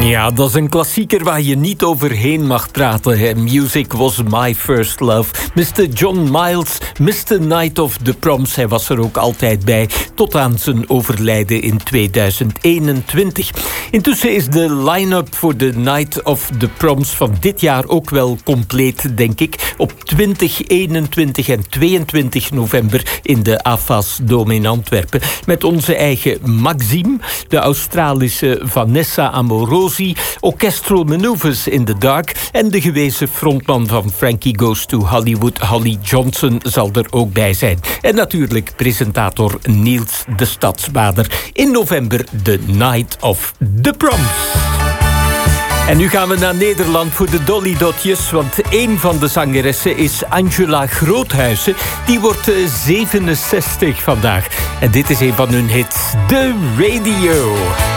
Ja, dat is een klassieker waar je niet overheen mag praten. Hè. Music was my first love. Mr. John Miles, Mr. Night of the Proms. Hij was er ook altijd bij, tot aan zijn overlijden in 2021. Intussen is de line-up voor de Night of the Proms van dit jaar ook wel compleet, denk ik. Op 20, 21 en 22 november in de AFAS Dome in Antwerpen. Met onze eigen Maxime, de Australische Vanessa Amorosi, Orchestral Maneuvers in the Dark en de gewezen frontman van Frankie Goes to Hollywood, Holly Johnson, zal er ook bij zijn. En natuurlijk presentator Niels de Stadsbader. In november de Night of the Proms. En nu gaan we naar Nederland voor de Dolly Dotjes, want een van de zangeressen is Angela Groothuizen. Die wordt 67 vandaag. En dit is een van hun hits, The Radio.